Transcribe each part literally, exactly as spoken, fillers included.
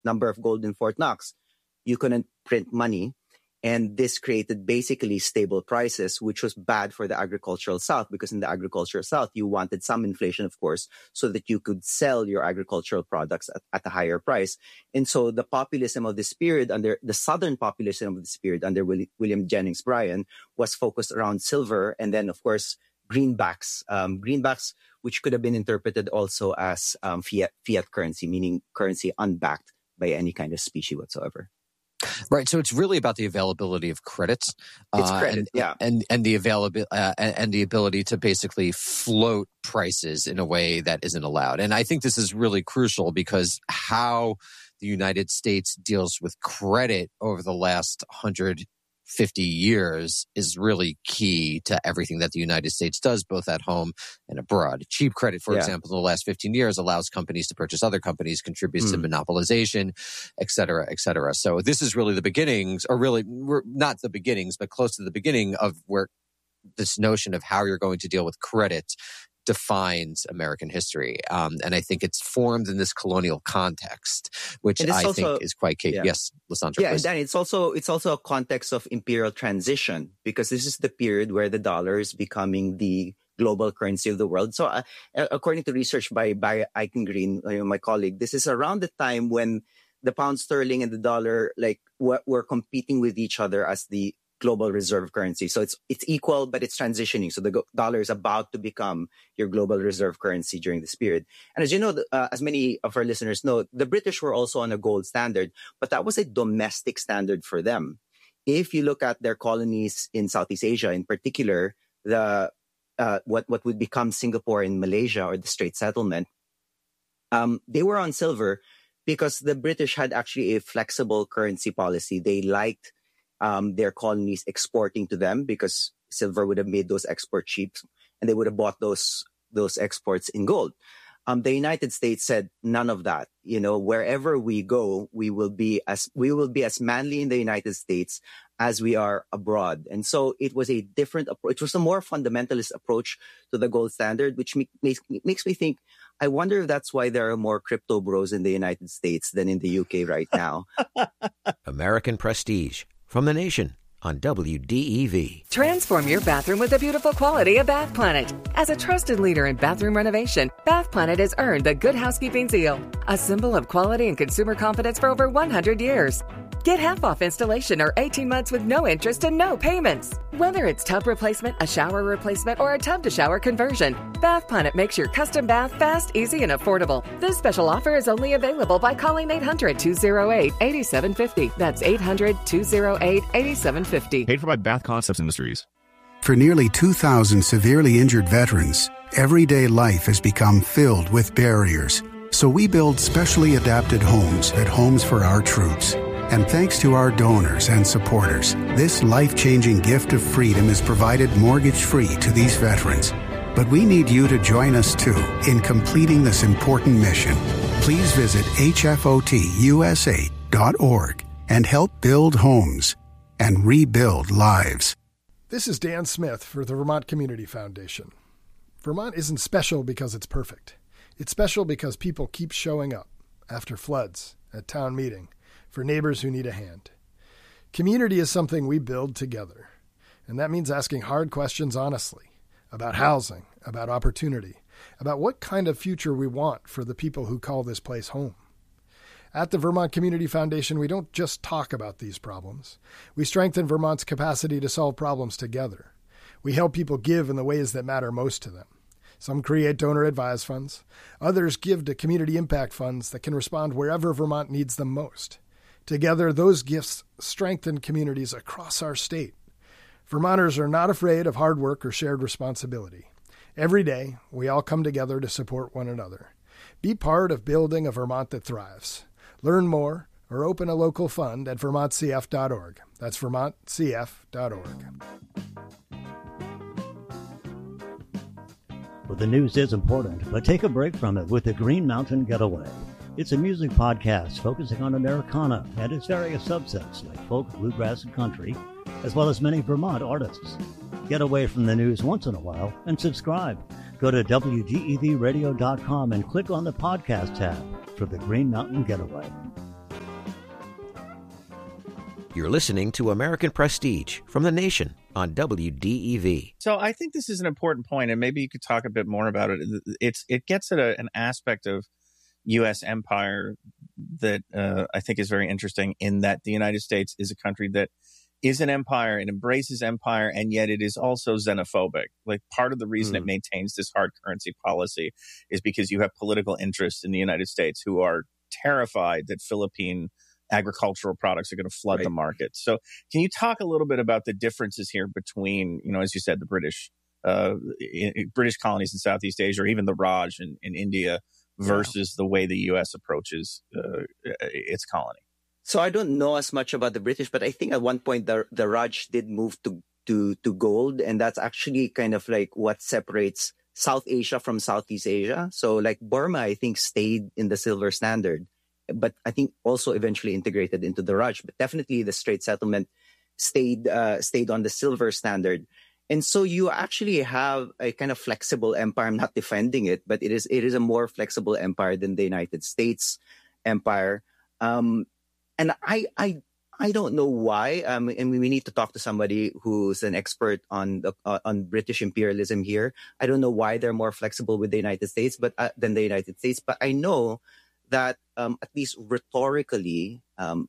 number of gold in Fort Knox, you couldn't print money. And this created basically stable prices, which was bad for the agricultural South, because in the agricultural South, you wanted some inflation, of course, so that you could sell your agricultural products at, at a higher price. And so the populism of this period, under the Southern populism of this period under William Jennings Bryan, was focused around silver and then, of course, greenbacks. Um, greenbacks, which could have been interpreted also as um, fiat, fiat currency, meaning currency unbacked by any kind of specie whatsoever. Right, so it's really about the availability of credits. It's credit, uh, and, yeah, and and the availability uh, and the ability to basically float prices in a way that isn't allowed. And I think this is really crucial, because how the United States deals with credit over the last one hundred fifty years is really key to everything that the United States does, both at home and abroad. Cheap credit, for yeah. example, in the last fifteen years allows companies to purchase other companies, contributes mm. to monopolization, et cetera, et cetera. So this is really the beginnings, or really we're not the beginnings, but close to the beginning of where this notion of how you're going to deal with credit defines American history. Um, and I think it's formed in this colonial context, which I also, think is quite key. Yeah. Yes, Lisandro, Yeah, please. and then it's also, it's also a context of imperial transition, because this is the period where the dollar is becoming the global currency of the world. So uh, according to research by, by Eichengreen, uh, my colleague, this is around the time when the pound sterling and the dollar like w- were competing with each other as the global reserve currency. So it's it's equal, but it's transitioning. So the go- dollar is about to become your global reserve currency during this period. And as you know, uh, as many of our listeners know, the British were also on a gold standard, but that was a domestic standard for them. If you look at their colonies in Southeast Asia, in particular, the uh, what what would become Singapore and Malaysia, or the Strait Settlement, um, they were on silver because the British had actually a flexible currency policy. They liked Um, their colonies exporting to them, because silver would have made those exports cheap, and they would have bought those those exports in gold. Um, the United States said none of that. You know, wherever we go, we will be as we will be as manly in the United States as we are abroad. And so it was a different approach. It was a more fundamentalist approach to the gold standard, which make, makes makes me think, I wonder if that's why there are more crypto bros in the United States than in the U K right now. American Prestige. From The Nation on W D E V. Transform your bathroom with the beautiful quality of Bath Planet. As a trusted leader in bathroom renovation, Bath Planet has earned the Good Housekeeping seal, a symbol of quality and consumer confidence for over one hundred years. Get half off installation or eighteen months with no interest and no payments. Whether it's tub replacement, a shower replacement, or a tub-to-shower conversion, Bath Planet makes your custom bath fast, easy, and affordable. This special offer is only available by calling eight hundred, two oh eight, eight seven five oh. That's eight hundred, two oh eight, eight seven five oh. Paid for by Bath Concepts Industries. For nearly two thousand severely injured veterans, everyday life has become filled with barriers. So we build specially adapted homes at Homes for Our Troops. And thanks to our donors and supporters, this life-changing gift of freedom is provided mortgage-free to these veterans. But we need you to join us, too, in completing this important mission. Please visit H F O T U S A dot org and help build homes and rebuild lives. This is Dan Smith for the Vermont Community Foundation. Vermont isn't special because it's perfect. It's special because people keep showing up after floods, at town meeting, for neighbors who need a hand. Community is something we build together, and that means asking hard questions honestly about housing, about opportunity, about what kind of future we want for the people who call this place home. At the Vermont Community Foundation, we don't just talk about these problems. We strengthen Vermont's capacity to solve problems together. We help people give in the ways that matter most to them. Some create donor-advised funds. Others give to community impact funds that can respond wherever Vermont needs them most. Together, those gifts strengthen communities across our state. Vermonters are not afraid of hard work or shared responsibility. Every day, we all come together to support one another. Be part of building a Vermont that thrives. Learn more or open a local fund at vermont c f dot org. That's vermont c f dot org. Well, the news is important, but take a break from it with the Green Mountain Getaway. It's a music podcast focusing on Americana and its various subsets like folk, bluegrass, and country, as well as many Vermont artists. Get away from the news once in a while and subscribe. Go to W D E V radio dot com and click on the podcast tab for the Green Mountain Getaway. You're listening to American Prestige from The Nation on W D E V. So I think this is an important point, and maybe you could talk a bit more about it. It's It gets at a, an aspect of U S empire that uh, I think is very interesting, in that the United States is a country that is an empire and embraces empire, and yet it is also xenophobic. Like, part of the reason mm. it maintains this hard currency policy is because you have political interests in the United States who are terrified that Philippine agricultural products are going to flood right. the market. So can you talk a little bit about the differences here between, you know, as you said, the British uh, British colonies in Southeast Asia, or even the Raj in, in India, versus yeah. the way the U S approaches uh, its colony? So I don't know as much about the British, but I think at one point the, the Raj did move to, to, to gold. And that's actually kind of like what separates South Asia from Southeast Asia. So like Burma, I think, stayed in the silver standard, but I think also eventually integrated into the Raj. But definitely the Strait Settlement stayed uh, stayed on the silver standard. And so you actually have a kind of flexible empire. I'm not defending it, but it is it is a more flexible empire than the United States empire. Um, and I I I don't know why. Um, and we need to talk to somebody who's an expert on the uh, on British imperialism here. I don't know why they're more flexible with the United States, but uh, than the United States. But I know that um, at least rhetorically, um,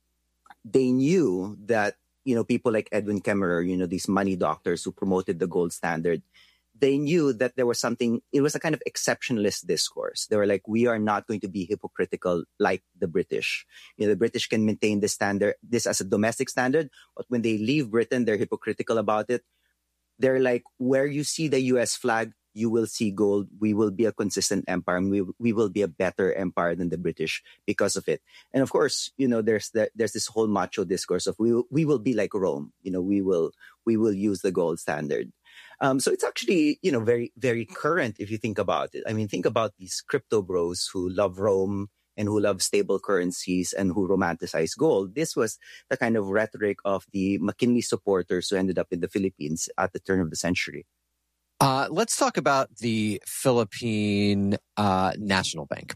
they knew that, you know, people like Edwin Kemmerer, you know, these money doctors who promoted the gold standard, they knew that there was something, it was a kind of exceptionalist discourse. They were like, we are not going to be hypocritical like the British. You know, the British can maintain this standard, this as a domestic standard, but when they leave Britain, they're hypocritical about it. They're like, where you see the U S flag, you will see gold. We will be a consistent empire, and we we will be a better empire than the British because of it. And of course, you know, there's the, there's this whole macho discourse of we will, we will be like Rome. You know, we will we will use the gold standard. Um, so it's actually, you know, very very current if you think about it. I mean, think about these crypto bros who love Rome and who love stable currencies and who romanticize gold. This was the kind of rhetoric of the McKinley supporters who ended up in the Philippines at the turn of the century. Uh, let's talk about the Philippine uh, National Bank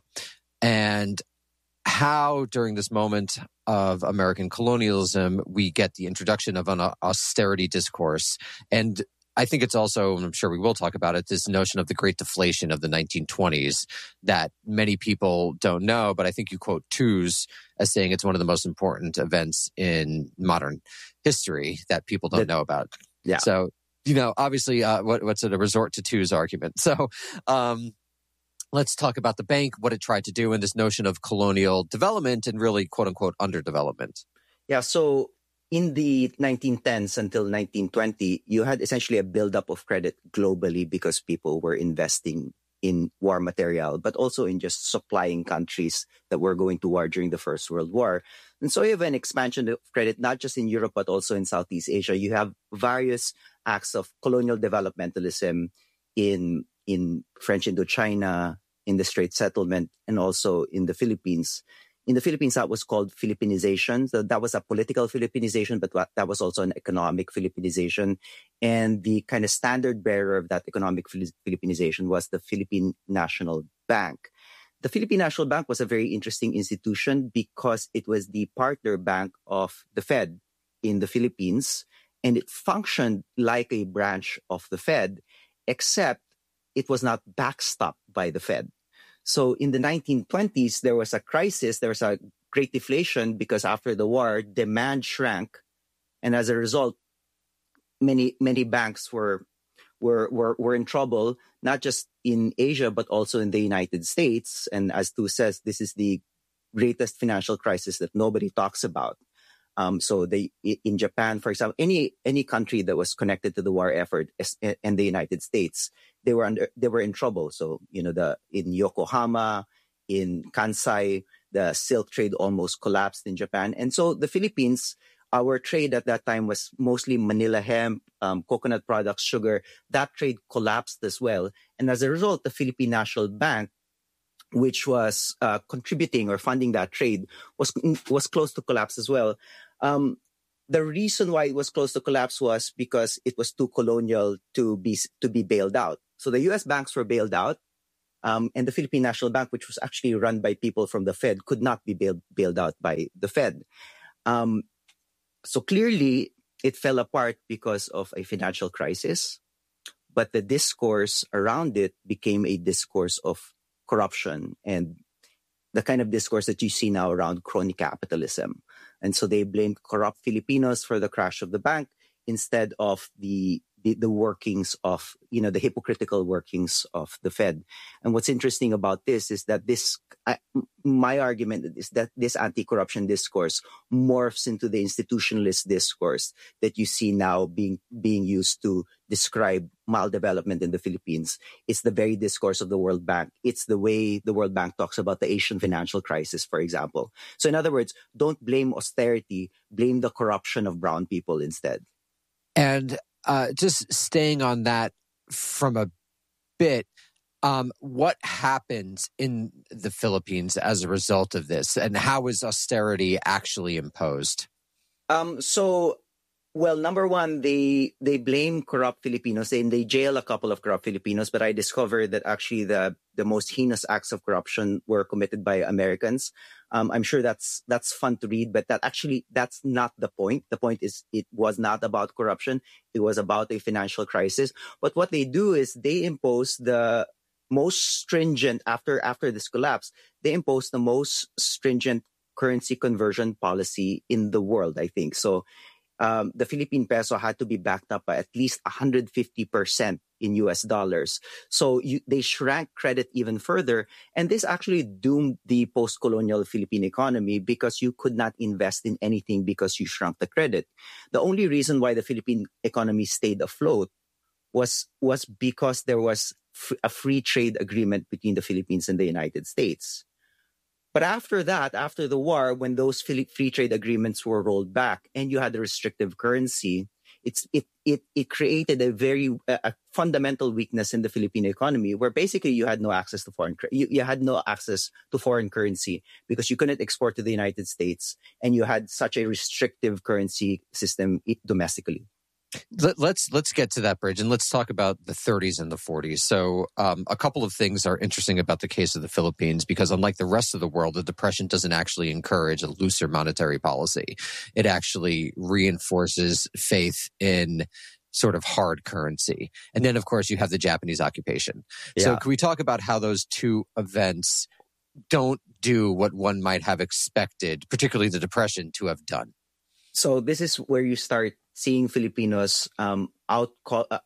and how, during this moment of American colonialism, we get the introduction of an austerity discourse. And I think it's also, and I'm sure we will talk about it, this notion of the Great Deflation of the nineteen twenties that many people don't know, but I think you quote Tooze as saying it's one of the most important events in modern history that people don't know about. Yeah. So, you know, obviously, uh, what, what's it, a resort to Tooze argument. So um, let's talk about the bank, what it tried to do, and this notion of colonial development and really, quote unquote, underdevelopment. Yeah, so in the nineteen tens until nineteen twenty, you had essentially a buildup of credit globally because people were investing in war material, but also in just supplying countries that were going to war during the First World War. And so you have an expansion of credit, not just in Europe, but also in Southeast Asia. You have various acts of colonial developmentalism in, in French Indochina, in the Strait Settlement, and also in the Philippines. In the Philippines, that was called Philippinization. So that was a political Philippinization, but that was also an economic Philippinization. And the kind of standard bearer of that economic Philippinization was the Philippine National Bank. The Philippine National Bank was a very interesting institution because it was the partner bank of the Fed in the Philippines, and it functioned like a branch of the Fed, except it was not backstopped by the Fed. So in the nineteen twenties, there was a crisis, there was a great deflation because after the war, demand shrank. And as a result, many, many banks were, were, were, were in trouble, not just in Asia, but also in the United States. And as Tu says, this is the greatest financial crisis that nobody talks about. Um, so they, in Japan, for example, any, any country that was connected to the war effort and the United States, they were under, they were in trouble. So, you know, the, in Yokohama, in Kansai, the silk trade almost collapsed in Japan. And so the Philippines, our trade at that time was mostly Manila hemp, um, coconut products, sugar. That trade collapsed as well. And as a result, the Philippine National Bank, which was uh, contributing or funding that trade, was was close to collapse as well. Um, the reason why it was close to collapse was because it was too colonial to be to be bailed out. So the U S banks were bailed out, um, and the Philippine National Bank, which was actually run by people from the Fed, could not be bailed, bailed out by the Fed. Um, So clearly, it fell apart because of a financial crisis, but the discourse around it became a discourse of corruption and the kind of discourse that you see now around crony capitalism. And so they blamed corrupt Filipinos for the crash of the bank instead of the, the the workings of, you know, the hypocritical workings of the Fed. And what's interesting about this is that this, I, my argument is that this anti-corruption discourse morphs into the institutionalist discourse that you see now being being used to describe maldevelopment in the Philippines. It's the very discourse of the World Bank. It's the way the World Bank talks about the Asian financial crisis, for example. So in other words, don't blame austerity, blame the corruption of brown people instead. And uh, just staying on that from a bit, um, what happens in the Philippines as a result of this? And how is austerity actually imposed? Um, so, well, number one, they they blame corrupt Filipinos and they jail a couple of corrupt Filipinos. But I discovered that actually the, the most heinous acts of corruption were committed by Americans. Um, I'm sure that's that's fun to read, but that actually that's not the point. The point is it was not about corruption. It was about a financial crisis. But what they do is they impose the most stringent after after this collapse. They impose the most stringent currency conversion policy in the world, I think. So um, the Philippine peso had to be backed up by at least one hundred fifty percent in U S dollars. So you, they shrank credit even further. And this actually doomed the post-colonial Philippine economy because you could not invest in anything because you shrunk the credit. The only reason why the Philippine economy stayed afloat was, was because there was f- a free trade agreement between the Philippines and the United States. But after that, after the war, when those free trade agreements were rolled back and you had a restrictive currency, it's, it, it, it created a very a fundamental weakness in the Philippine economy where basically you had no access to foreign you, you had no access to foreign currency because you couldn't export to the United States and you had such a restrictive currency system domestically. Let, let's let's get to that bridge and let's talk about the thirties and the forties. So um, a couple of things are interesting about the case of the Philippines because unlike the rest of the world, the Depression doesn't actually encourage a looser monetary policy. It actually reinforces faith in sort of hard currency. And then, of course, you have the Japanese occupation. Yeah. So can we talk about how those two events don't do what one might have expected, particularly the Depression, to have done? So this is where you start seeing Filipinos um, out uh,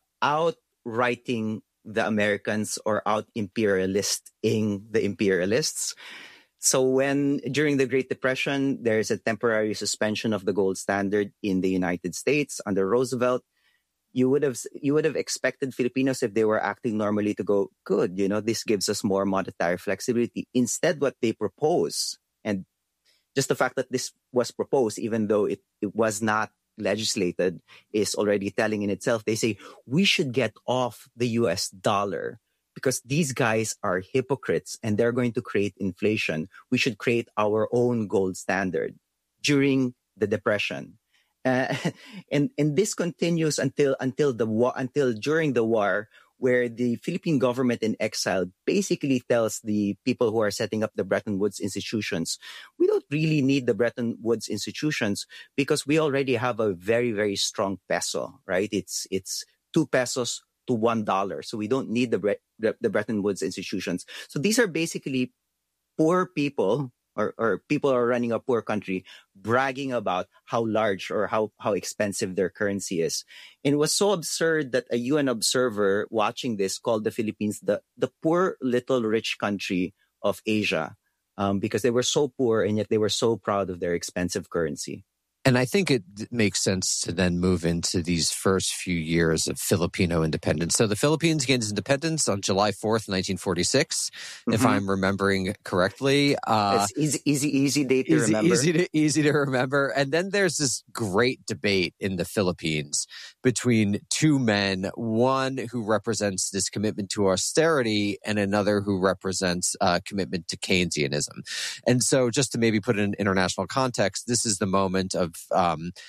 outwriting the Americans or out imperialisting the imperialists. So when during the Great Depression, there's a temporary suspension of the gold standard in the United States under Roosevelt. You would have you would have expected Filipinos, if they were acting normally, to go, good, you know, this gives us more monetary flexibility. Instead, what they propose, and just the fact that this was proposed, even though it, it was not legislated, is already telling in itself. They say we should get off the U S dollar because these guys are hypocrites and they're going to create inflation. We should create our own gold standard during the Depression. Uh, and and this continues until until the war, until during the war, where the Philippine government in exile basically tells the people who are setting up the Bretton Woods institutions, we don't really need the Bretton Woods institutions because we already have a very, very strong peso, right? It's it's two pesos to one dollar. So we don't need the, Bre- the, the Bretton Woods institutions. So these are basically poor people or, or people who are running a poor country bragging about how large or how, how expensive their currency is. And it was so absurd that a U N observer watching this called the Philippines the, the poor little rich country of Asia um, because they were so poor and yet they were so proud of their expensive currency. And I think it makes sense to then move into these first few years of Filipino independence. So the Philippines gained its independence on July fourth, nineteen forty-six, mm-hmm. if I'm remembering correctly. Uh, it's easy, easy, easy date to easy, remember. Easy to, easy to remember. And then there's this great debate in the Philippines between two men, one who represents this commitment to austerity and another who represents a uh, commitment to Keynesianism. And so just to maybe put it in international context, this is the moment of Um,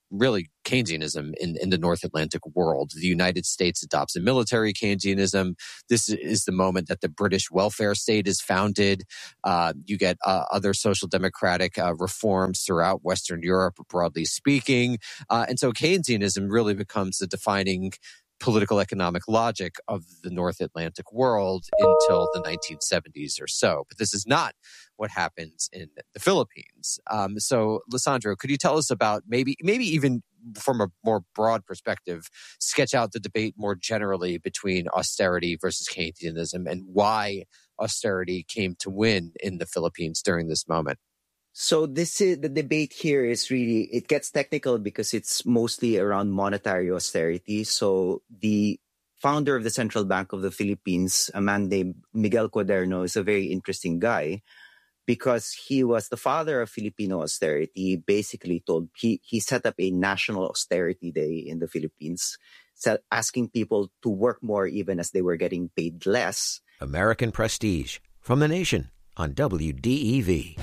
really Keynesianism in, in the North Atlantic world. The United States adopts a military Keynesianism. This is the moment that the British welfare state is founded. Uh, you get uh, other social democratic uh, reforms throughout Western Europe, broadly speaking. Uh, and so Keynesianism really becomes the defining political economic logic of the North Atlantic world until the nineteen seventies or so. But this is not what happens in the Philippines. Um, so, Lisandro, could you tell us about maybe, maybe even from a more broad perspective, sketch out the debate more generally between austerity versus Keynesianism and why austerity came to win in the Philippines during this moment? So this is the debate here is really, it gets technical because it's mostly around monetary austerity. So the founder of the Central Bank of the Philippines, a man named Miguel Cuaderno, is a very interesting guy because he was the father of Filipino austerity. He basically told, he, he set up a national austerity day in the Philippines, asking people to work more even as they were getting paid less. American Prestige from The Nation on W D E V.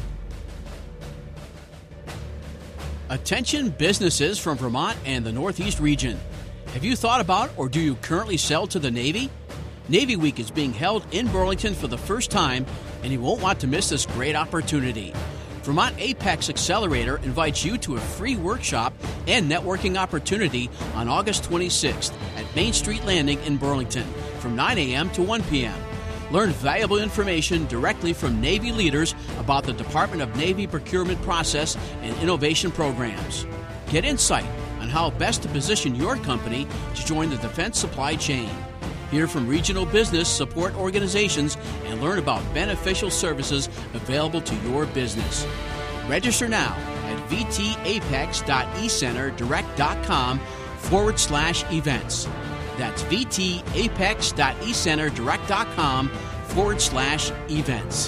Attention businesses from Vermont and the Northeast region. Have you thought about or do you currently sell to the Navy? Navy Week is being held in Burlington for the first time, and you won't want to miss this great opportunity. Vermont Apex Accelerator invites you to a free workshop and networking opportunity on August twenty-sixth at Main Street Landing in Burlington from nine a.m. to one p.m. Learn valuable information directly from Navy leaders about the Department of Navy procurement process and innovation programs. Get insight on how best to position your company to join the defense supply chain. Hear from regional business support organizations and learn about beneficial services available to your business. Register now at vtapex.ecenterdirect.com forward slash events. That's vtapex.ecenterdirect.com forward slash events.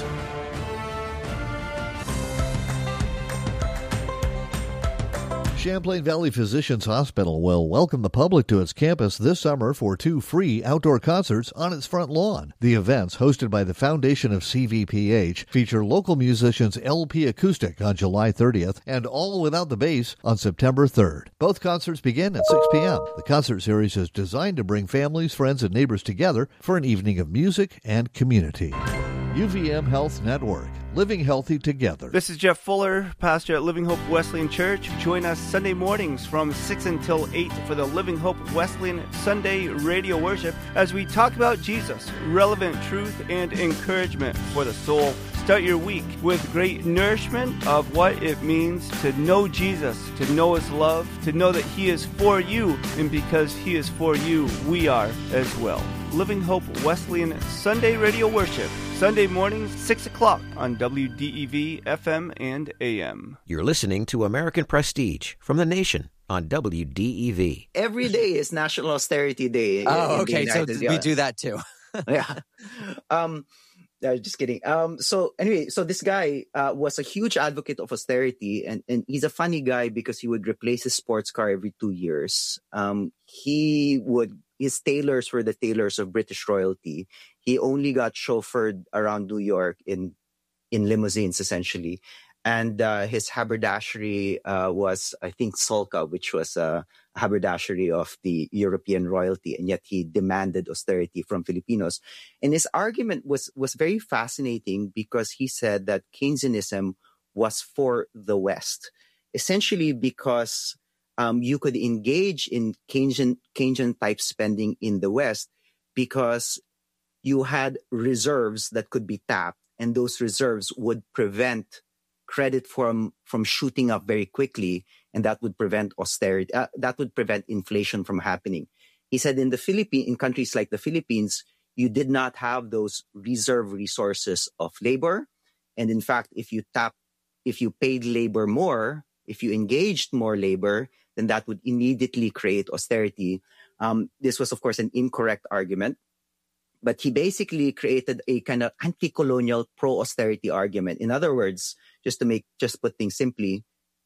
Champlain Valley Physicians Hospital will welcome the public to its campus this summer for two free outdoor concerts on its front lawn. The events, hosted by the Foundation of C V P H, feature local musicians L P Acoustic on July thirtieth and All Without the Bass on September third. Both concerts begin at six p.m. The concert series is designed to bring families, friends, and neighbors together for an evening of music and community. U V M Health Network, living healthy together. This is Jeff Fuller, pastor at Living Hope Wesleyan Church. Join us Sunday mornings from six until eight for the Living Hope Wesleyan Sunday radio worship as we talk about Jesus, relevant truth and encouragement for the soul. Start your week with great nourishment of what it means to know Jesus, to know His love, to know that He is for you, and because He is for you, we are as well. Living Hope Wesleyan Sunday radio worship, Sunday mornings, six o'clock on W D E V F M and A M. You're listening to American Prestige from The Nation on W D E V. Every day is National Austerity Day. Oh, okay. So we do that too. Yeah. Um, uh, just kidding. Um, so anyway, so this guy uh, was a huge advocate of austerity, and, and he's a funny guy because he would replace his sports car every two years. Um, he would His tailors were the tailors of British royalty. He only got chauffeured around New York in in limousines, essentially. And uh, his haberdashery uh, was, I think, Solca, which was a haberdashery of the European royalty. And yet he demanded austerity from Filipinos. And his argument was, was very fascinating because he said that Keynesianism was for the West, essentially because Um, you could engage in Keynesian, Keynesian type spending in the West because you had reserves that could be tapped, and those reserves would prevent credit from, from shooting up very quickly, and that would prevent austerity, uh, that would prevent inflation from happening. He said in the Philippines, in countries like the Philippines, you did not have those reserve resources of labor. And in fact, if you tap, if you paid labor more, if you engaged more labor, then that would immediately create austerity. Um, this was, of course, an incorrect argument. But he basically created a kind of anti-colonial pro-austerity argument. In other words, just to make, just put things simply,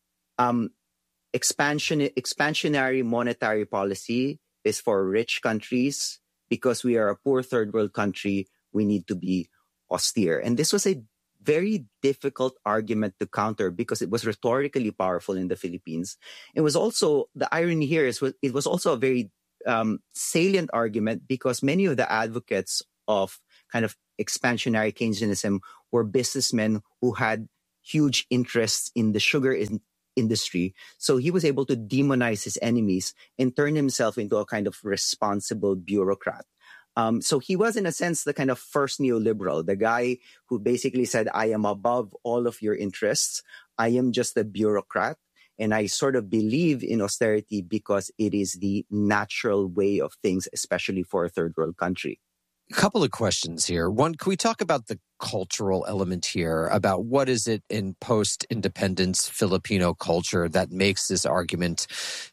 um, expansion, expansionary monetary policy is for rich countries. Because we are a poor third world country, we need to be austere. And this was a very difficult argument to counter because it was rhetorically powerful in the Philippines. It was also, the irony here is it was also a very um, salient argument because many of the advocates of kind of expansionary Keynesianism were businessmen who had huge interests in the sugar in- industry. So he was able to demonize his enemies and turn himself into a kind of responsible bureaucrat. Um, so he was, in a sense, the kind of first neoliberal, the guy who basically said, I am above all of your interests. I am just a bureaucrat. And I sort of believe in austerity because it is the natural way of things, especially for a third world country. A couple of questions here. One, can we talk about the cultural element here, about what is it in post-independence Filipino culture that makes this argument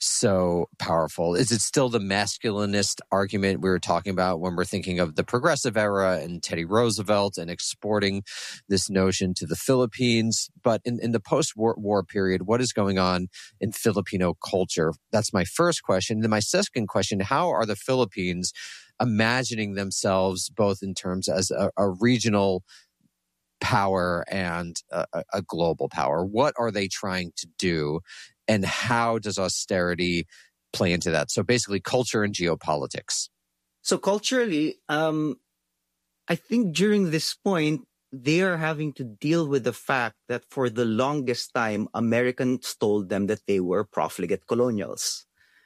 so powerful? Is it still the masculinist argument we were talking about when we're thinking of the progressive era and Teddy Roosevelt and exporting this notion to the Philippines? But in, in the post-war war period, what is going on in Filipino culture? That's my first question. And then my second question, how are the Philippines imagining themselves both in terms as a, a regional power and a, a global power? What are they trying to do, and how does austerity play into that? So basically culture and geopolitics. So culturally, um, I think during this point, they are having to deal with the fact that for the longest time, Americans told them that they were profligate colonials,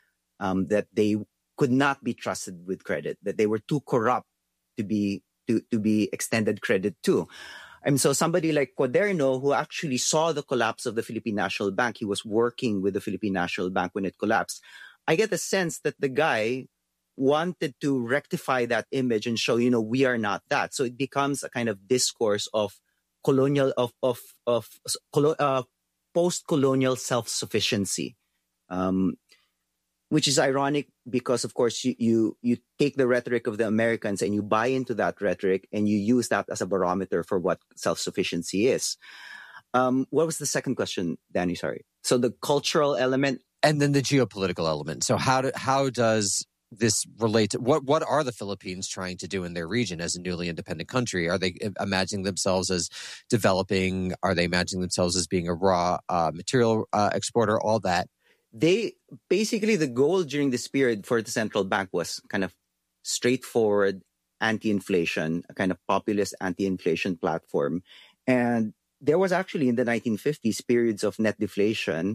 um, that they could not be trusted with credit, that they were too corrupt to be to, to be extended credit to. And so somebody like Cuaderno, who actually saw the collapse of the Philippine National Bank, he was working with the Philippine National Bank when it collapsed. I get the sense that the guy wanted to rectify that image and show, you know, we are not that. So it becomes a kind of discourse of colonial, of of of uh, post-colonial self-sufficiency. Um, Which is ironic because, of course, you, you you take the rhetoric of the Americans and you buy into that rhetoric and you use that as a barometer for what self-sufficiency is. Um, what was the second question, Danny? Sorry. So the cultural element. And then the geopolitical element. So how do, how does this relate to, what, what are the Philippines trying to do in their region as a newly independent country? Are they imagining themselves as developing? Are they imagining themselves as being a raw uh, material uh, exporter? All that. They basically, the goal during this period for the central bank was kind of straightforward anti-inflation, a kind of populist anti-inflation platform. And there was actually in the nineteen fifties periods of net deflation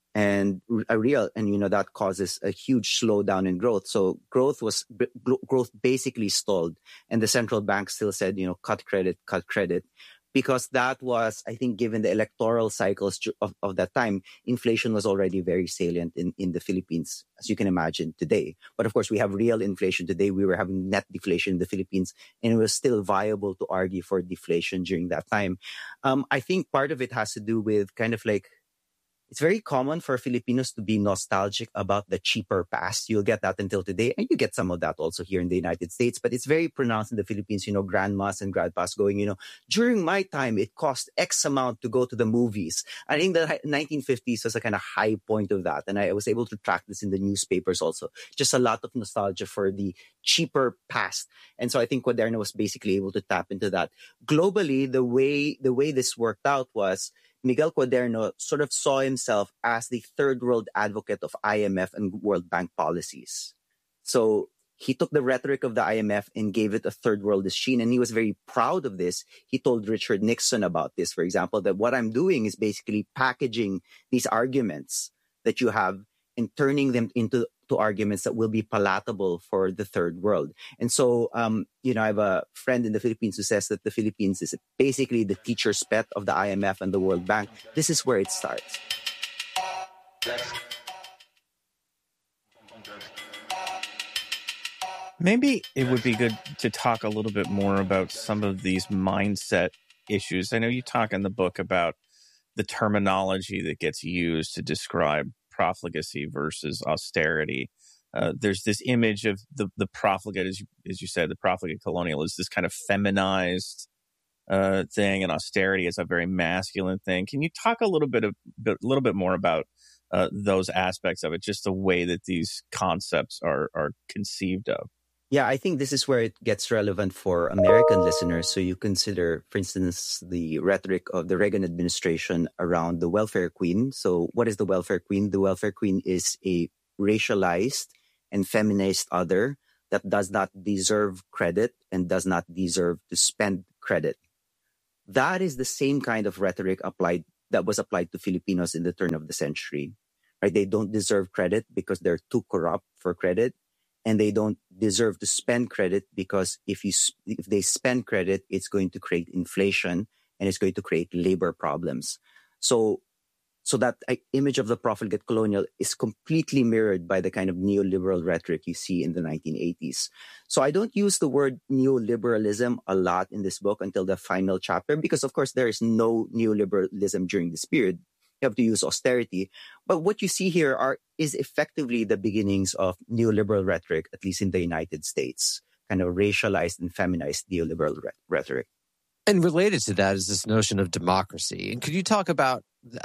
and a real, and you know, that causes a huge slowdown in growth. So growth was, growth basically stalled. And the central bank still said, you know, cut credit, cut credit. Because that was, I think, given the electoral cycles of, of that time, inflation was already very salient in, in the Philippines, as you can imagine today. But of course, we have real inflation today. We were having net deflation in the Philippines, and it was still viable to argue for deflation during that time. Um, I think part of it has to do with kind of like, it's very common for Filipinos to be nostalgic about the cheaper past. You'll get that until today. And you get some of that also here in the United States. But it's very pronounced in the Philippines, you know, grandmas and grandpas going, you know, during my time, it cost X amount to go to the movies. I think the nineteen fifties was a kind of high point of that. And I was able to track this in the newspapers also. Just a lot of nostalgia for the cheaper past. And so I think Cuaderno was basically able to tap into that. Globally, the way the way this worked out was Miguel Cuaderno sort of saw himself as the third world advocate of I M F and World Bank policies. So he took the rhetoric of the I M F and gave it a third worldist sheen, and he was very proud of this. He told Richard Nixon about this, for example, that what I'm doing is basically packaging these arguments that you have and turning them into to arguments that will be palatable for the third world. And so, um, you know, I have a friend in the Philippines who says that the Philippines is basically the teacher's pet of the I M F and the World Bank. This is where it starts. Maybe it would be good to talk a little bit more about some of these mindset issues. I know you talk in the book about the terminology that gets used to describe profligacy versus austerity. Uh, there's this image of the, the profligate, as you, as you said, the profligate colonial is this kind of feminized uh, thing, and austerity is a very masculine thing. Can you talk a little bit, of, a little bit more about uh, those aspects of it, just the way that these concepts are are conceived of? Yeah, I think this is where it gets relevant for American listeners. So you consider, for instance, the rhetoric of the Reagan administration around the welfare queen. So what is the welfare queen? The welfare queen is a racialized and feminized other that does not deserve credit and does not deserve to spend credit. That is the same kind of rhetoric applied that was applied to Filipinos in the turn of the century. Right? They don't deserve credit because they're too corrupt for credit. And they don't deserve to spend credit because if you if they spend credit, it's going to create inflation and it's going to create labor problems. So, so that image of the profligate colonial is completely mirrored by the kind of neoliberal rhetoric you see in the nineteen eighties. So I don't use the word neoliberalism a lot in this book until the final chapter because, of course, there is no neoliberalism during this period. You have to use austerity. But what you see here are is effectively the beginnings of neoliberal rhetoric, at least in the United States, kind of racialized and feminized neoliberal re- rhetoric. And related to that is this notion of democracy. And could you talk about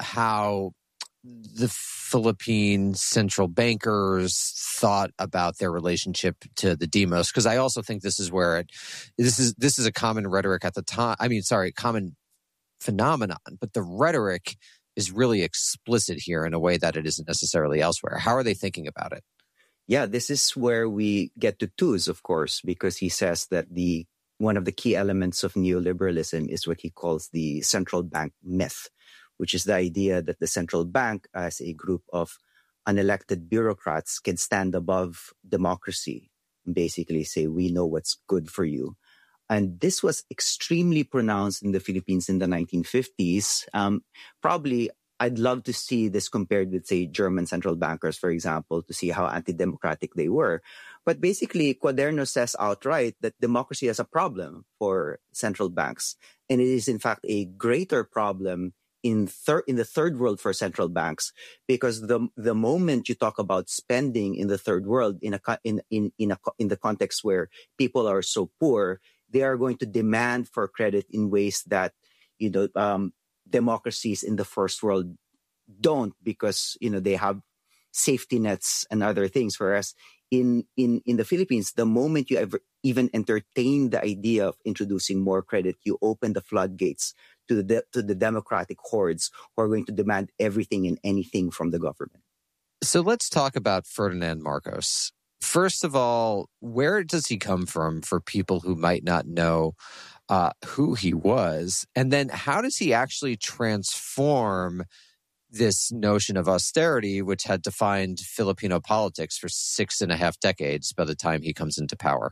how the Philippine central bankers thought about their relationship to the demos? Because I also think this is where it, this is this is a common rhetoric at the time. I mean, sorry, common phenomenon, but the rhetoric is really explicit here in a way that it isn't necessarily elsewhere. How are they thinking about it? Yeah, this is where we get to Tooze, of course, because he says that the one of the key elements of neoliberalism is what he calls the central bank myth, which is the idea that the central bank as a group of unelected bureaucrats can stand above democracy and basically say, we know what's good for you. And this was extremely pronounced in the Philippines in the nineteen fifties. Um, probably, I'd love to see this compared with, say, German central bankers, for example, to see how anti-democratic they were. But basically, Cuaderno says outright that democracy is a problem for central banks. And it is, in fact, a greater problem in, thir- in the third world for central banks, because the the moment you talk about spending in the third world in a in in in, a, in the context where people are so poor, they are going to demand for credit in ways that, you know, um, democracies in the first world don't, because, you know, they have safety nets and other things. Whereas in, in, in the Philippines, the moment you ever even entertain the idea of introducing more credit, you open the floodgates to the, to the democratic hordes who are going to demand everything and anything from the government. So let's talk about Ferdinand Marcos. First of all, where does he come from for people who might not know uh, who he was? And then how does he actually transform this notion of austerity, which had defined Filipino politics for six and a half decades by the time he comes into power?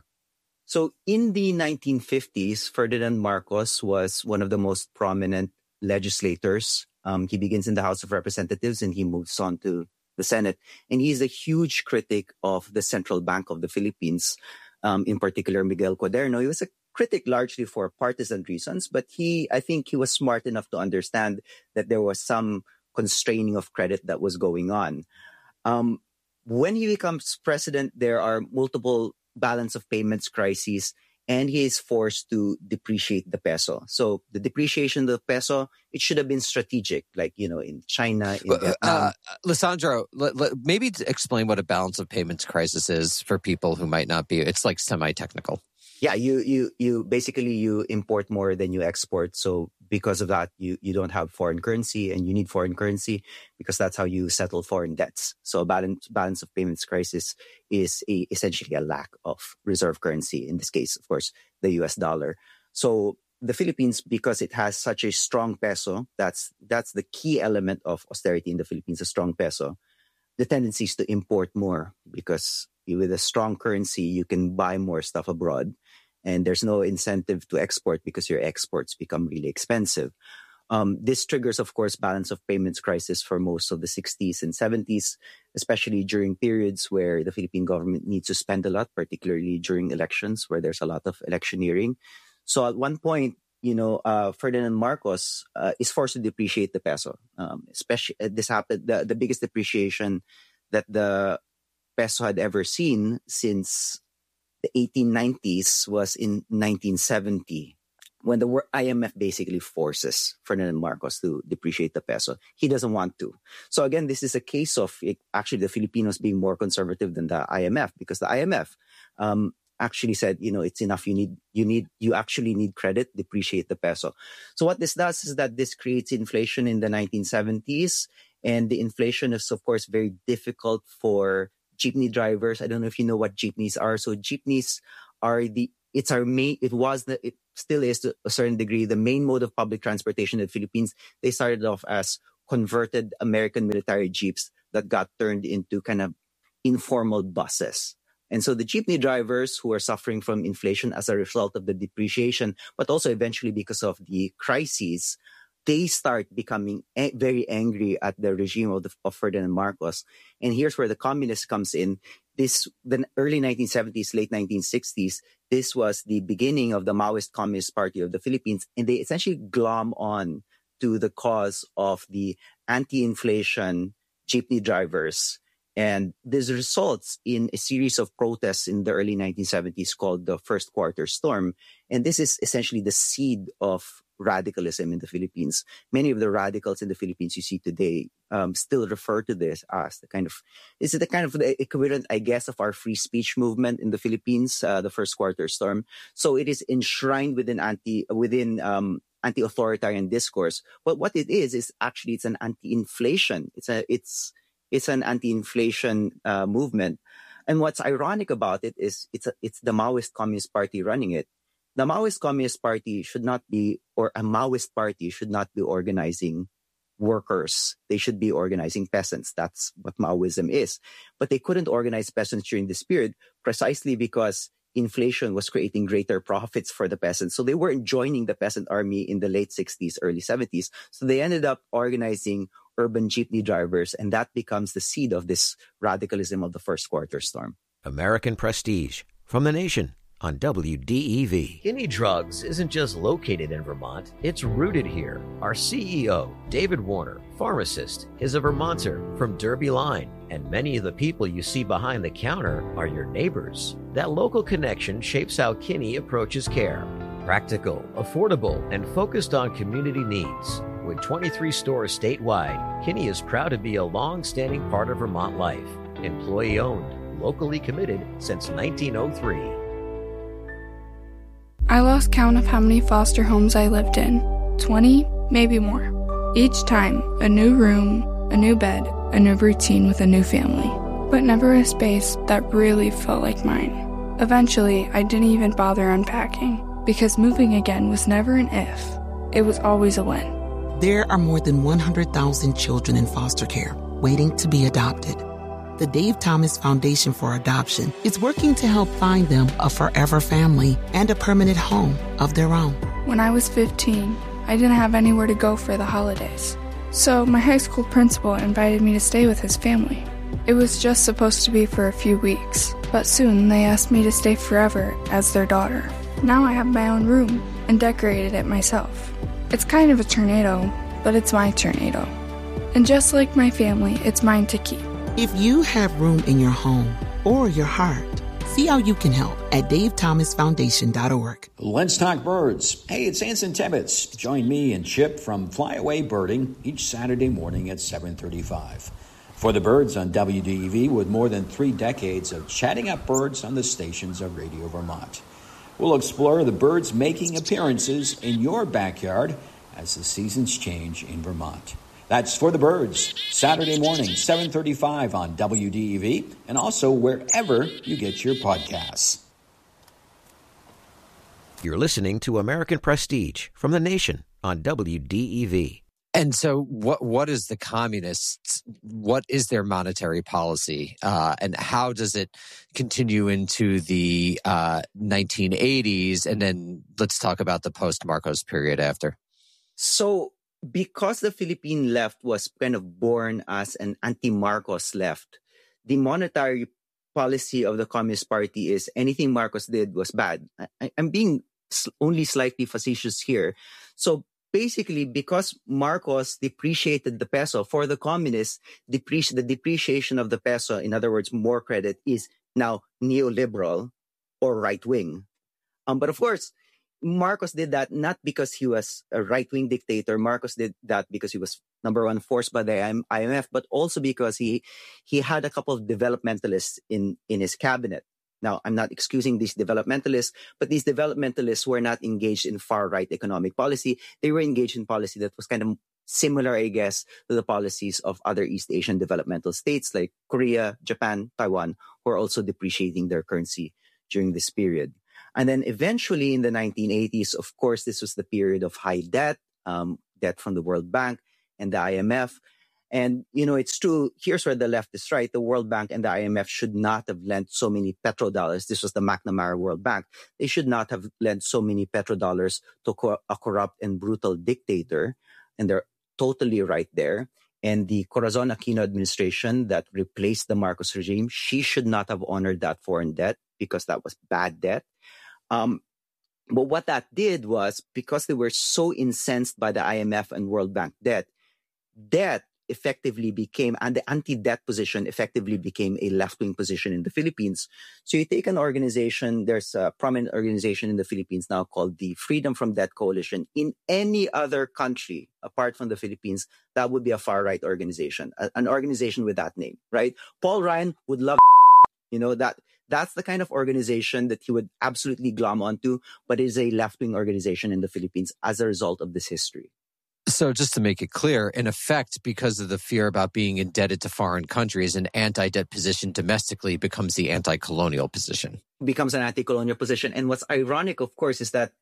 So in the nineteen fifties, Ferdinand Marcos was one of the most prominent legislators. Um, he begins in the House of Representatives and he moves on to the Senate. And he's a huge critic of the Central Bank of the Philippines, um, in particular Miguel Cuaderno. He was a critic largely for partisan reasons, but he, I think he was smart enough to understand that there was some constraining of credit that was going on. Um, when he becomes president, there are multiple balance of payments crises, and he is forced to depreciate the peso. So the depreciation of the peso, it should have been strategic, like, you know, in China, in uh, Vietnam. Uh, Lisandro, l- l- maybe to explain what a balance of payments crisis is for people who might not be, it's like semi-technical. Yeah, you you you basically you import more than you export. So because of that, you, you don't have foreign currency, and you need foreign currency because that's how you settle foreign debts. So a balance balance of payments crisis is a, essentially a lack of reserve currency. In this case, of course, the U S dollar. So the Philippines, because it has such a strong peso, that's that's the key element of austerity in the Philippines, a strong peso. The tendency is to import more because with a strong currency, you can buy more stuff abroad. And there's no incentive to export because your exports become really expensive. Um, this triggers, of course, balance of payments crisis for most of the sixties and seventies, especially during periods where the Philippine government needs to spend a lot, particularly during elections where there's a lot of electioneering. So at one point, you know, uh, Ferdinand Marcos uh, is forced to depreciate the peso. Um, especially uh, this happened, the, the biggest depreciation that the peso had ever seen since the eighteen nineties was in nineteen seventy, when the I M F basically forces Ferdinand Marcos to depreciate the peso. He doesn't want to. So again, this is a case of it, actually the Filipinos being more conservative than the I M F, because the I M F, um, actually said, you know, it's enough. You need, you need, you actually need credit, depreciate the peso. So what this does is that this creates inflation in the nineteen seventies. And the inflation is, of course, very difficult for jeepney drivers. I don't know if you know what jeepneys are. So jeepneys are the, it's our main, it was, the, it still is to a certain degree, the main mode of public transportation in the Philippines. They started off as converted American military jeeps that got turned into kind of informal buses. And so the jeepney drivers who are suffering from inflation as a result of the depreciation, but also eventually because of the crises, they start becoming a- very angry at the regime of, the, of Ferdinand Marcos. And here's where the communist comes in. This, the early nineteen seventies, late nineteen sixties, this was the beginning of the Maoist Communist Party of the Philippines. And they essentially glom on to the cause of the anti-inflation jeepney drivers. And this results in a series of protests in the early nineteen seventies called the First Quarter Storm. And this is essentially the seed of radicalism in the Philippines. Many of the radicals in the Philippines you see today um, still refer to this as the kind of, this is the kind of the equivalent, I guess, of our free speech movement in the Philippines, uh, the First Quarter Storm. So it is enshrined within anti, within um, anti-authoritarian discourse. But what it is, is actually it's an anti-inflation. It's a, it's, it's an anti-inflation uh, movement. And what's ironic about it is it's a, it's the Maoist Communist Party running it. The Maoist Communist Party should not be, or a Maoist party should not be organizing workers. They should be organizing peasants. That's what Maoism is. But they couldn't organize peasants during this period precisely because inflation was creating greater profits for the peasants. So they weren't joining the peasant army in the late sixties, early seventies. So they ended up organizing urban jeepney drivers, and that becomes the seed of this radicalism of the First Quarter Storm. American Prestige from The Nation on W D E V. Kinney Drugs isn't just located in Vermont, it's rooted here. Our C E O, David Warner, pharmacist, is a Vermonter from Derby Line, and many of the people you see behind the counter are your neighbors. That local connection shapes how Kinney approaches care. Practical, affordable, and focused on community needs. With twenty-three stores statewide, Kinney is proud to be a long-standing part of Vermont life. Employee-owned, locally committed since nineteen oh three. I lost count of how many foster homes I lived in. twenty, maybe more. Each time, a new room, a new bed, a new routine with a new family. But never a space that really felt like mine. Eventually, I didn't even bother unpacking, because moving again was never an if. It was always a when. There are more than one hundred thousand children in foster care waiting to be adopted. The Dave Thomas Foundation for Adoption is working to help find them a forever family and a permanent home of their own. When I was fifteen, I didn't have anywhere to go for the holidays. So my high school principal invited me to stay with his family. It was just supposed to be for a few weeks, but soon they asked me to stay forever as their daughter. Now I have my own room and decorated it myself. It's kind of a tornado, but it's my tornado. And just like my family, it's mine to keep. If you have room in your home or your heart, see how you can help at dave thomas foundation dot org. Let's talk birds. Hey, it's Anson Tibbetts. Join me and Chip from Flyaway Birding each Saturday morning at seven thirty-five. For the Birds on W D E V, with more than three decades of chatting up birds on the stations of Radio Vermont. We'll explore the birds making appearances in your backyard as the seasons change in Vermont. That's For the Birds, Saturday morning, seven thirty-five on W D E V, and also wherever you get your podcasts. You're listening to American Prestige from The Nation on W D E V. And so what what is the communists, what is their monetary policy, uh, and how does it continue into the uh, nineteen eighties? And then let's talk about the post-Marcos period after. So because the Philippine left was kind of born as an anti-Marcos left, the monetary policy of the Communist Party is anything Marcos did was bad. I, I'm being only slightly facetious here. So basically, because Marcos depreciated the peso, for the communists, depreci- the depreciation of the peso, in other words, more credit, is now neoliberal or right-wing. Um, but of course, Marcos did that not because he was a right-wing dictator. Marcos did that because he was, number one, forced by the I M F, but also because he he had a couple of developmentalists in, in his cabinet. Now, I'm not excusing these developmentalists, but these developmentalists were not engaged in far-right economic policy. They were engaged in policy that was kind of similar, I guess, to the policies of other East Asian developmental states like Korea, Japan, Taiwan, who are also depreciating their currency during this period. And then eventually in the nineteen eighties, of course, this was the period of high debt, um, debt from the World Bank and the I M F. And, you know, it's true. Here's where the left is right. The World Bank and the I M F should not have lent so many petrodollars. This was the McNamara World Bank. They should not have lent so many petrodollars to co- a corrupt and brutal dictator. And they're totally right there. And the Corazon Aquino administration that replaced the Marcos regime, she should not have honored that foreign debt because that was bad debt. Um, but what that did was, because they were so incensed by the I M F and World Bank debt, debt effectively became, and the anti-debt position effectively became a left-wing position in the Philippines. So you take an organization, there's a prominent organization in the Philippines now called the Freedom from Debt Coalition. In any other country, apart from the Philippines, that would be a far-right organization, a, an organization with that name, right? Paul Ryan would love, you know, that that's the kind of organization that he would absolutely glom onto, but it is a left-wing organization in the Philippines as a result of this history. So just to make it clear, in effect, because of the fear about being indebted to foreign countries, an anti-debt position domestically becomes the anti-colonial position. Becomes an anti-colonial position. And what's ironic, of course, is that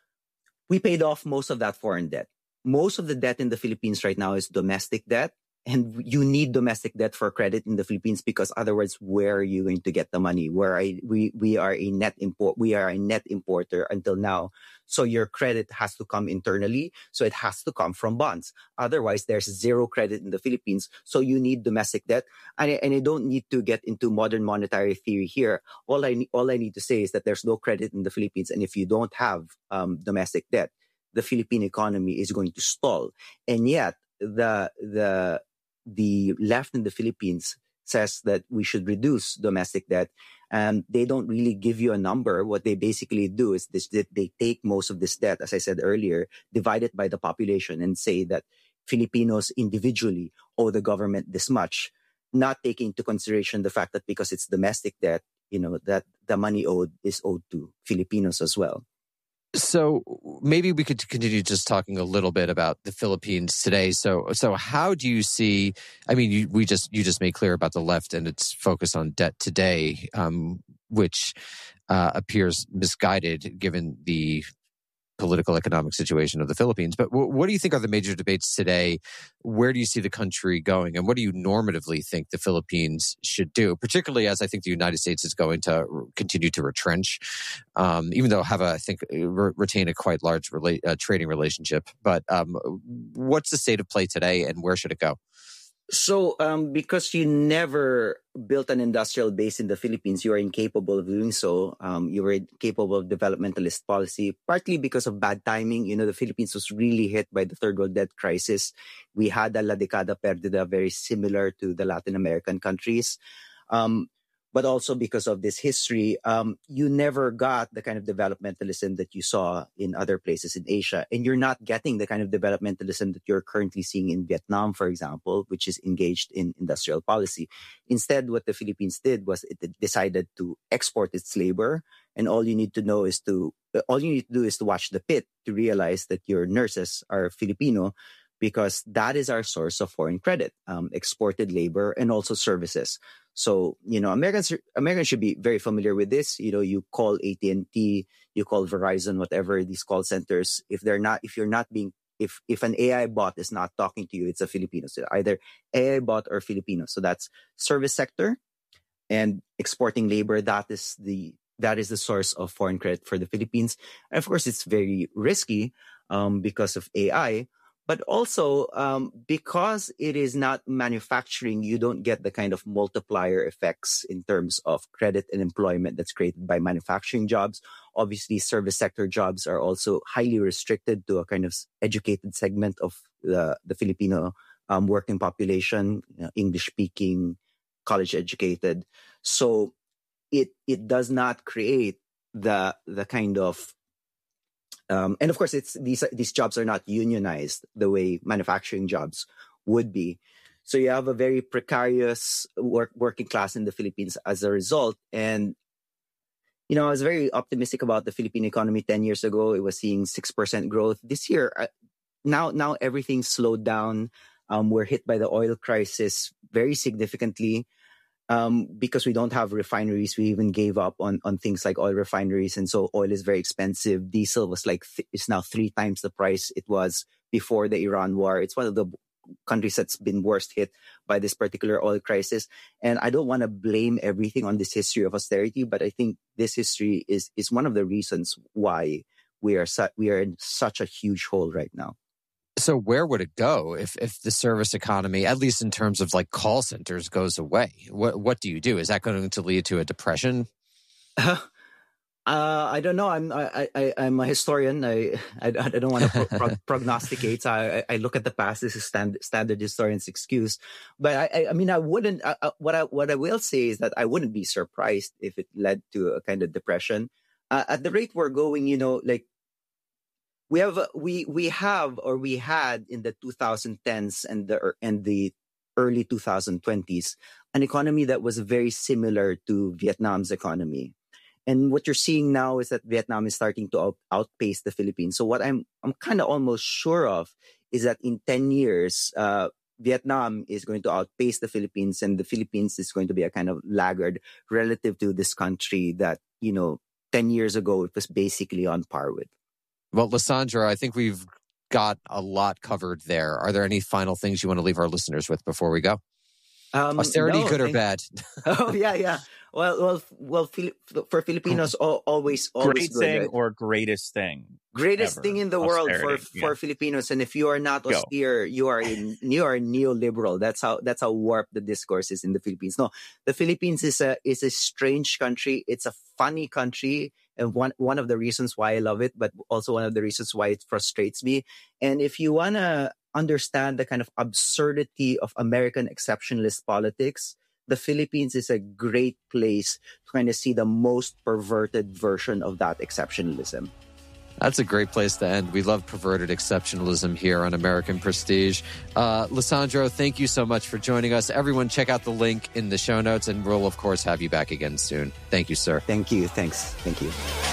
we paid off most of that foreign debt. Most of the debt in the Philippines right now is domestic debt. And you need domestic debt for credit in the Philippines because otherwise, where are you going to get the money? Where I, we we are a net import, we are a net importer until now. So your credit has to come internally. So it has to come from bonds. Otherwise, there's zero credit in the Philippines. So you need domestic debt. And I, and I don't need to get into modern monetary theory here. All I all I need to say is that there's no credit in the Philippines, and if you don't have um, domestic debt, the Philippine economy is going to stall. And yet, the the the left in the Philippines says that we should reduce domestic debt, and they don't really give you a number. What they basically do is this, that they take most of this debt, as I said earlier, divide it by the population and say that Filipinos individually owe the government this much, not taking into consideration the fact that because it's domestic debt, you know, that the money owed is owed to Filipinos as well. So maybe we could continue just talking a little bit about the Philippines today. So, so how do you see? I mean, you, we just you just made clear about the left and its focus on debt today, um, which uh, appears misguided given the political economic situation of the Philippines. But w- what do you think are the major debates today? Where do you see the country going? And what do you normatively think the Philippines should do, particularly as I think the United States is going to r- continue to retrench, um, even though have, a, I think, re- retain a quite large rela- uh, trading relationship. But um, what's the state of play today and where should it go? So, um, because you never built an industrial base in the Philippines, you are incapable of doing so. Um, you were incapable of developmentalist policy, partly because of bad timing. You know, the Philippines was really hit by the third world debt crisis. We had a La Decada Perdida very similar to the Latin American countries. Um, but also because of this history, um, you never got the kind of developmentalism that you saw in other places in Asia. And you're not getting the kind of developmentalism that you're currently seeing in Vietnam, for example, which is engaged in industrial policy. Instead, what the Philippines did was it decided to export its labor. And all you need to know is to, all you need to do is to watch the pit to realize that your nurses are Filipino, because that is our source of foreign credit, um, exported labor and also services. So, you know, Americans Americans should be very familiar with this. You know, you call A T and T, you call Verizon, whatever, these call centers. If they're not, if you're not being, if if an A I bot is not talking to you, it's a Filipino. So either A I bot or Filipino. So that's service sector and exporting labor. That is the that is the source of foreign credit for the Philippines. And of course, it's very risky um, because of A I. But also, um, because it is not manufacturing, you don't get the kind of multiplier effects in terms of credit and employment that's created by manufacturing jobs. Obviously, service sector jobs are also highly restricted to a kind of educated segment of the, the Filipino um, working population, you know, English-speaking, college-educated. So it it does not create the the kind of Um, and of course, it's these these jobs are not unionized the way manufacturing jobs would be. So you have a very precarious work, working class in the Philippines as a result. And you know, I was very optimistic about the Philippine economy ten years ago. It was seeing six percent growth. This year, uh, now, now everything's slowed down. Um, we're hit by the oil crisis very significantly. Um, because we don't have refineries, we even gave up on, on things like oil refineries. And so oil is very expensive. Diesel was like, th- it's now three times the price it was before the Iran war. It's one of the countries that's been worst hit by this particular oil crisis. And I don't want to blame everything on this history of austerity, but I think this history is, is one of the reasons why we are, su- we are in such a huge hole right now. So where would it go if, if the service economy, at least in terms of like call centers, goes away? What what do you do? Is that going to lead to a depression? Uh, I don't know. I'm I, I I'm a historian. I I, I don't want to pro- pro- prognosticate. I I look at the past. This is standard standard historian's excuse. But I I mean I wouldn't. Uh, what I what I will say is that I wouldn't be surprised if it led to a kind of depression. Uh, at the rate we're going, you know, like. We have we we have or we had in the twenty tens and the and the early twenty twenties an economy that was very similar to Vietnam's economy, and what you're seeing now is that Vietnam is starting to out, outpace the Philippines. So what I'm I'm kind of almost sure of is that in ten years, uh, Vietnam is going to outpace the Philippines, and the Philippines is going to be a kind of laggard relative to this country that, you know, ten years ago it was basically on par with. Well, Lisandro, I think we've got a lot covered there. Are there any final things you want to leave our listeners with before we go? Um, Austerity, no, good or bad? Oh, yeah, yeah. Well, well, well. For Filipinos, always, always great good, thing right? or greatest thing. Greatest ever. thing in the Austerity, world for yeah. for Filipinos, and if you are not Go. austere, you are in, you are neoliberal. That's how that's how warped the discourse is in the Philippines. No, the Philippines is a is a strange country. It's a funny country, and one one of the reasons why I love it, but also one of the reasons why it frustrates me. And if you wanna understand the kind of absurdity of American exceptionalist politics, the Philippines is a great place to kind of see the most perverted version of that exceptionalism. That's a great place to end. We love perverted exceptionalism here on American Prestige. Uh, Lisandro, thank you so much for joining us. Everyone, check out the link in the show notes, and we'll, of course, have you back again soon. Thank you, sir. Thank you. Thanks. Thank you.